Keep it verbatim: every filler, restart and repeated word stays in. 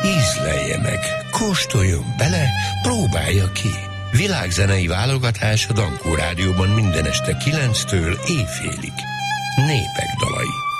ízlelje meg, kóstoljon bele, próbálja ki. Világzenei válogatás a Dankó Rádióban minden este kilenctől éjfélig. Népek dalai.